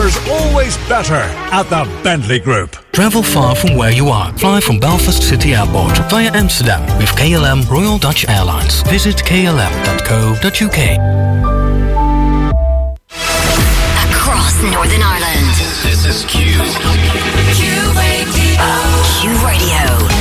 weather's always better at the Bentley Group. Travel far from where you are. Fly from Belfast City Airport via Amsterdam with KLM Royal Dutch Airlines. Visit klm.co.uk. Across Northern Ireland. This is Q. Q Radio. Q Radio.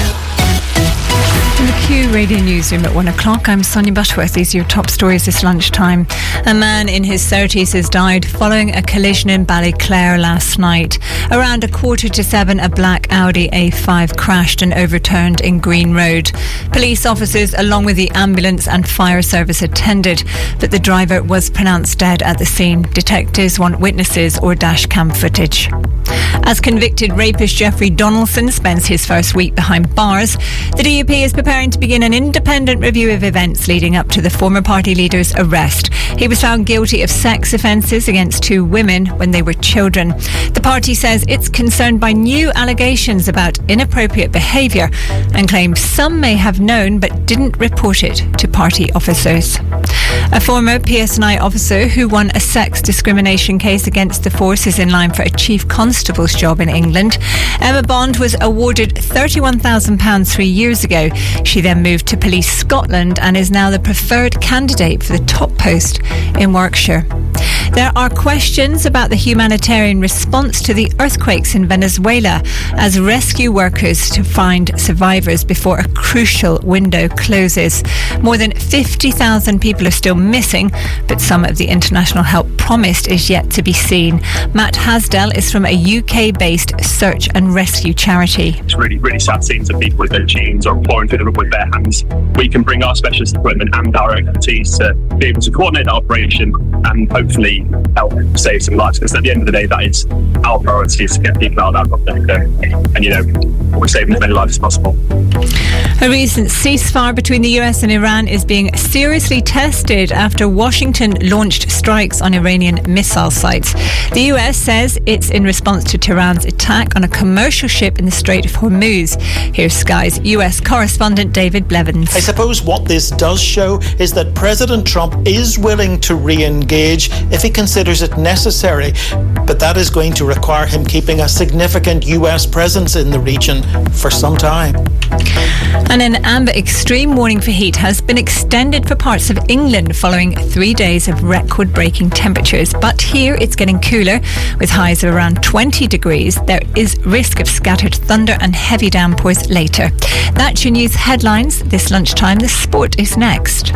In the Q Radio Newsroom at 1 o'clock, I'm Sonia Butterworth. These are your top stories this lunchtime. A man in his 30s has died following a collision in Ballyclare last night. Around 6:45, a black Audi A5 crashed and overturned in Green Road. Police officers, along with the ambulance and fire service, attended, but the driver was pronounced dead at the scene. Detectives want witnesses or dashcam footage. As convicted rapist Jeffrey Donaldson spends his first week behind bars, the DUP is preparing to begin an independent review of events leading up to the former party leader's arrest. He was found guilty of sex offences against 2 women when they were children. The party says it's concerned by new allegations about inappropriate behaviour and claims some may have known but didn't report it to party officers. A former PSNI officer who won a sex discrimination case against the force is in line for a chief constable's job in England. Emma Bond was awarded £31,000 3 years ago. She then moved to Police Scotland and is now the preferred candidate for the top post in Warwickshire. There are questions about the humanitarian response to the earthquakes in Venezuela as rescue workers to find survivors before a crucial window closes. More than 50,000 people are still missing, but some of the international help promised is yet to be seen. Matt Hasdell is from a UK-based search and rescue charity. It's really, really sad seeing some people with their jeans or pouring through the rubber with their hands. We can bring our specialist equipment and our expertise to be able to coordinate that operation and hopefully help save some lives, because at the end of the day that is our priority, is to get people out of that and we're saving as many lives as possible. A recent ceasefire between the US and Iran is being seriously tested after Washington launched strikes on Iranian missile sites. The US says it's in response to Tehran's attack on a commercial ship in the Strait of Hormuz. Here's Sky's US correspondent David Blevins. I suppose what this does show is that President Trump is willing to re-engage if he considers it necessary, but that is going to require him keeping a significant US presence in the region for some time. And an amber extreme warning for heat has been extended for parts of England following 3 days of record-breaking temperatures. But here it's getting cooler with highs of around 20 degrees. There is risk of scattered thunder and heavy downpours later. That's your news headlines this lunchtime. The sport is next.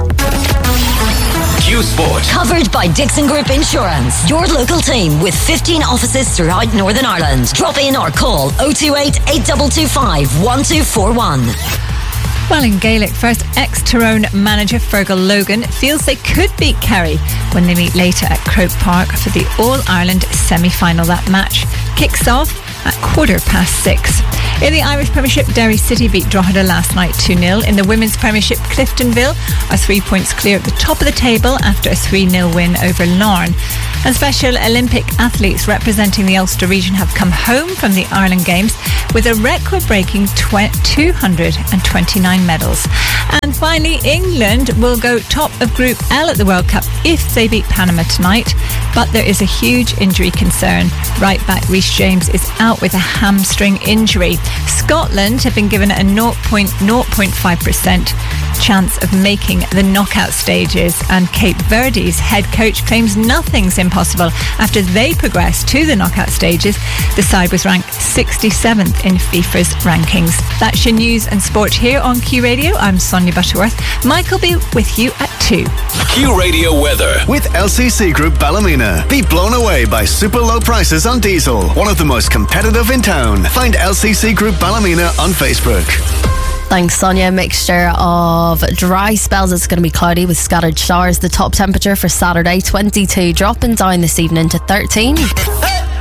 Q Sport. Covered by Dixon Group Insurance. Your local team with 15 offices throughout Northern Ireland. Drop in or call 028 8225 1241. Well, in Gaelic first, ex-Tyrone manager Fergal Logan feels they could beat Kerry when they meet later at Croke Park for the All-Ireland semi-final. That match kicks off at 6:15. In the Irish Premiership, Derry City beat Drogheda last night 2-0. In the Women's Premiership, Cliftonville are 3 points clear at the top of the table after a 3-0 win over Larne. And Special Olympic athletes representing the Ulster region have come home from the Ireland Games with a record-breaking 229 medals. And finally, England will go top of Group L at the World Cup if they beat Panama tonight. But there is a huge injury concern. Right back Reece James is out with a hamstring injury. Scotland have been given a 0.05% chance of making the knockout stages, and Cape Verde's head coach claims nothing's impossible after they progressed to the knockout stages. The side was ranked 67th in FIFA's rankings. That's your news and sport here on Q Radio. I'm Sonia Butterworth. Mike will be with you at 2. Q Radio weather. With LCC Group Ballymena. Be blown away by super low prices on diesel. One of the most competitive in town. Find LCC Group Ballymena on Facebook. Thanks, Sonia. Mixture of dry spells. It's going to be cloudy with scattered showers. The top temperature for Saturday, 22, dropping down this evening to 13.